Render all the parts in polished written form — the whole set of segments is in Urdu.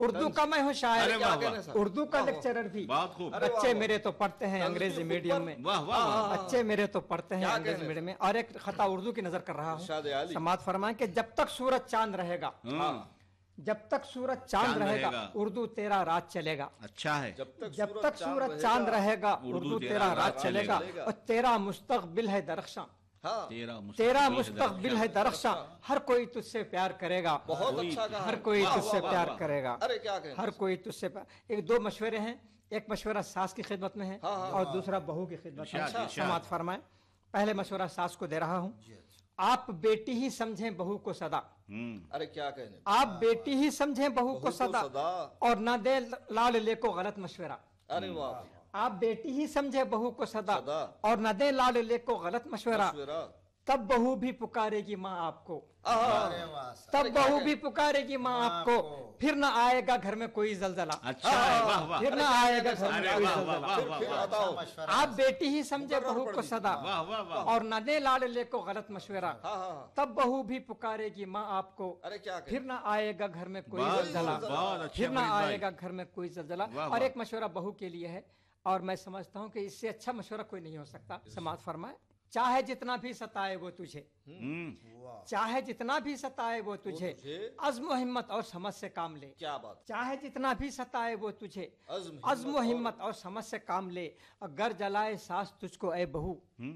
اردو کا میں ہوں شاعر، ارے واہ واہ، اردو کا لیکچرر بھی، بہت خوب، بچے میرے تو پڑھتے ہیں انگریزی میڈیم میں، واہ واہ واہ، بچے میرے تو پڑھتے ہیں انگریزی میڈیم میں۔ اور ایک خطا اردو کی نظر کر رہا ارشاد ہوں، عالی۔ سماعت فرمائیں کہ جب تک سورج چاند رہے گا، جب تک سورج چاند رہے گا اردو تیرا راج چلے گا، اچھا ہے، جب تک سورج چاند رہے گا اردو تیرا راج چلے گا، اور تیرا مستقبل ہے درخشاں، تیرا مستقبل ہے درخشاں، ہر کوئی تجھ سے پیار کرے گا، بہت اچھا کہا، ہر کوئی تجھ سے پیار کرے گا، ارے کیا کہنا، ہر کوئی تجھ سے پیار۔ ایک دو مشورے ہیں، ایک مشورہ ساس کی خدمت میں ہے اور دوسرا بہو کی خدمت میں ہے، سماعت فرمائیں۔ پہلے مشورہ ساس کو دے رہا ہوں، آپ بیٹی ہی سمجھیں بہو کو صدا، ارے کیا کہنے، آپ بیٹی ہی سمجھیں بہو کو صدا، اور نہ دے لال لے کو غلط مشورہ، ارے واہ، آپ بیٹی ہی سمجھے بہو کو صدا اور نہ دے لال لے کو غلط مشورہ، تب بہو بھی پکارے گی ماں آپ کو، تب بہو بھی پکارے گی ماں آپ کو، پھر نہ آئے گا گھر میں کوئی زلزلہ، اچھا ہے، واہ واہ، پھر نہ آئے گا گھر میں کوئی واہ واہ زلزلہ، واہ، آپ بیٹی ہی سمجھے بہو کو صدا واہ واہ واہ، اور نہ دے لال لے کو غلط مشورہ، تب بہو بھی پکارے گی ماں آپ کو، ارے کیا کہنے، پھر نہ آئے گا گھر میں کوئی بہت زلزلہ، بہت اچھا پھر نہ فرید آئے بھائی، گا گھر میں کوئی زلزلہ۔ واہ اور واہ، ایک مشورہ بہو کے لیے ہے، اور میں سمجھتا ہوں کہ اس سے اچھا مشورہ کوئی نہیں ہو سکتا، سماعت فرمائے۔ چاہے جتنا بھی ستائے وہ تجھے، چاہے جتنا بھی ستائے وہ تجھے، عزم و ہمت اور سمجھ سے کام لے، کیا بات، چاہے جتنا بھی ستائے وہ تجھے، عزم و ہمت اور سمجھ سے کام لے، اور گر جلائے ساس تجھ کو اے بہو،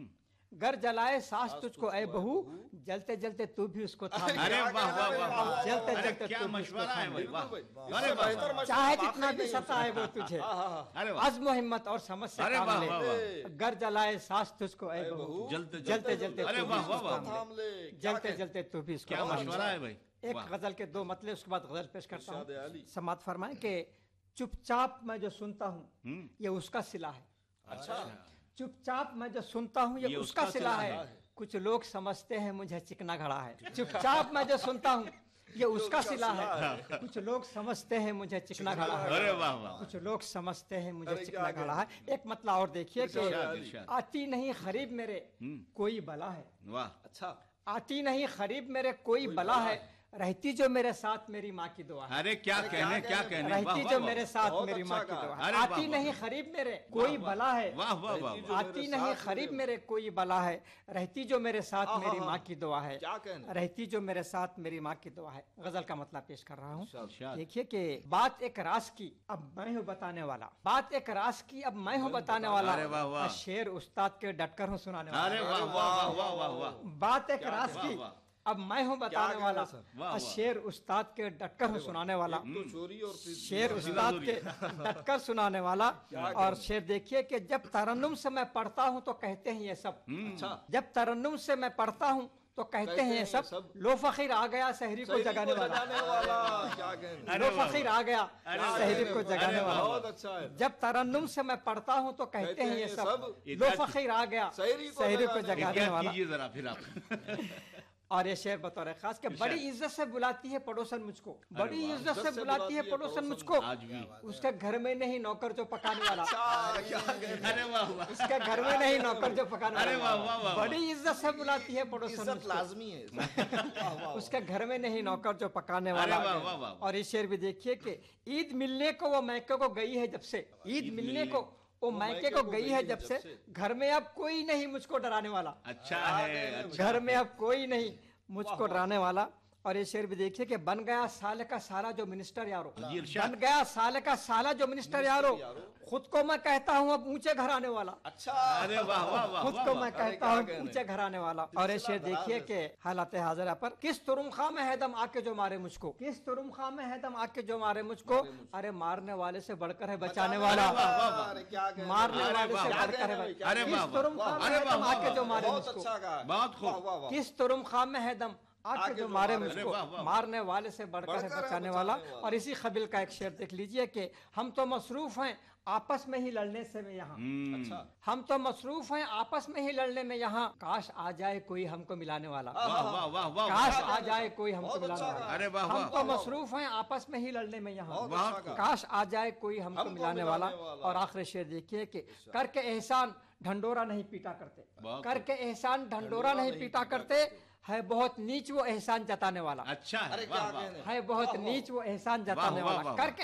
گر جلائے ساس تجھ کو اے بہو، جلتے جلتے تو بھی اس کو تھام لے، ارے واہ واہ واہ، جلتے ارے جلتے کیا تو بھی اس کو مشورہ ہے تھام بھائی، لے، واہ، ارے واہ، چاہے جتنا بھی ستائے وہ تجھے، ارے واہ، عزم و ہمت اور سمجھ سے ارے کام واہ لے، واہ واہ، گر جلائے ساس تجھ کو اے بہو، جلتے جلتے جلتے ارے تو بھی واہ اس کو واہ واہ، تھام لے، لے، جلتے جلتے تو بھی اس کو کیا تھام لے۔ مشورہ ہے بھائی، ایک واہ، غزل کے دو مطلب، اس کے بعد غزل پیش کرتا ارشاد ہوں، عالی۔ سماعت فرمائیں کہ چپ چاپ میں جو سنتا ہوں یہ اس کا صلہ ہے، اچھا، چپ چاپ میں جو سنتا ہوں یہ اس کا صلہ ہے، کچھ لوگ سمجھتے ہیں مجھے چکنا گھڑا ہے، چپ چاپ میں جو سنتا ہوں یہ اس کا صلہ ہے، کچھ لوگ سمجھتے ہیں مجھے چکنا گھڑا ہے، ارے واہ واہ، کچھ لوگ سمجھتے ہیں مجھے چکنا گھڑا ہے۔ ایک مطلب اور دیکھیے کہ ارشاد، آتی نہیں خریب میرے کوئی بلا ہے، واہ، اچھا، آتی نہیں خریب میرے کوئی بلا ہے، رہتی جو میرے ساتھ میری ماں کی دعا ہے، ارے کیا کہنے، کیا کہنے، واہ رہتی واہ جو واہ، میرے ساتھ بہت میری ماں کی اچھا دعا کہا۔ ہے، ارے واہ آتی واہ، نہیں خریب میرے کوئی بلا ہے، واہ واہ واہ، آتی نہیں خریب میرے کوئی بلا ہے، رہتی جو میرے ساتھ میری ماں کی دعا ہے، کیا کہنے، رہتی جو میرے ساتھ میری ماں کی دعا ہے۔ غزل کا مطلب پیش کر رہا ہوں، ارشاد، دیکھیے کہ بات ایک راز کی اب میں ہوں بتانے والا، بات ایک راز کی اب میں ہوں بتانے والا، ارے واہ واہ، شعر استاد کے ڈٹ کر ہوں سنانے والا، ارے واہ واہ واہ واہ واہ، بات ایک راز کی واہ، اب میں ہوں بتانے والا، واہ، شعر استاد کے ڈٹ کر ہوں سنانے والا، تو چوری اور شعر استاد کے ڈٹ کر سنانے والا۔ اور شعر دیکھیے کہ جب ترنم سے میں پڑھتا ہوں تو کہتے ہیں یہ سب، اچھا، جب ترنم سے میں پڑھتا ہوں تو کہتے ہیں یہ سب، لو فقیر آ گیا سحری کو جگانے والا، کیا کہنے، لو فقیر آ گیا سحری کو جگانے والا، بہت اچھا ہے، جب ترنم سے میں پڑھتا ہوں تو کہتے ہیں یہ سب، لو فقیر آ گیا سحری کو جگانے والا۔ کیجیے ذرا پھر آپ، اور یہ شعر بطور خاص کہ بڑی عزت سے بلاتی ہے پڑوسن مجھ کو، بڑی عزت سے بلاتی ہے پڑوسن مجھ کو، آج بھی، اس کے گھر میں نہیں نوکر جو پکانے والا، ارے واہ واہ، اس کے گھر میں نہیں نوکر جو پکانے ارے واہ والا، واہ واہ، بڑی عزت سے بلاتی ہے پڑوسن مجھ عزت کو، لازمی ہے، اس کے گھر میں نہیں نوکر جو پکانے ارے والا۔ واہ واہ واہ، اور یہ شعر بھی دیکھیے کہ عید ملنے کو وہ میکے کو گئی ہے جب سے، عید ملنے کو وہ میکے کو گئی ہے جب سے، گھر میں اب کوئی نہیں مجھ کو ڈرانے والا، اچھا ہے، اچھا، گھر میں اب کوئی نہیں مجھ کو ڈرانے والا۔ اور یہ شعر بھی دیکھیے کہ بن گیا سال کا سالہ جو منسٹر یارو، جی ارشاد، بن گیا سال کا سالہ جو منسٹر یارو، خود کو میں کہتا ہوں اب اونچے گھر آنے والا، اچھا، ارے واہ واہ واہ، خود کو میں کہتا ہوں اونچے گھر آنے والا۔ اور یہ شعر دیکھیے کہ حالات حاضرہ پر کس ترم خواہ میں ہے دم آ کے جو مارے مجھ کو، کس ترم خواہ میں ہے دم آ کے جو مارے مجھ کو، ارے مارنے والے سے بڑھ کر ہے بچانے والا، مارنے والے سے بڑھ کر ہے، کس ترم خواہ میں ہے دم آ کے جو مارے مجھ کو، بہت خوب، کس ترم خواہ میں ہے دم آ کے جو مارے مجھ کو، مارنے والے سے بڑھ کر ہے بچانے والا۔ اور اسی قبیل کا ایک شعر دیکھ لیجئے کہ ہم تو مصروف ہیں آپس میں ہی لڑنے سے میں یہاں، ہم تو مصروف ہیں آپس میں ہی لڑنے میں یہاں، کاش آ جائے کوئی ہم کو ملانے والا، واہ واہ واہ واہ، کاش آ جائے کوئی ہم کو ملانے والا، ارے واہ ہم واہ، تو مصروف ہیں آپس میں ہی لڑنے میں یہاں، بہت خوب، کاش آ جائے کوئی ہم کو ملانے والا۔ اور آخری شعر دیکھیے کہ کر کے احسان ڈھنڈورا نہیں پیٹا کرتے، کر کے احسان ڈھنڈورا نہیں پیٹا کرتے، है बहुत नीच वो एहसान जताने वाला, अच्छा है, अरे वाह क्या वाह कहने। है बहुत नीच वो एहसान जताने वाह, वाला वाह, करके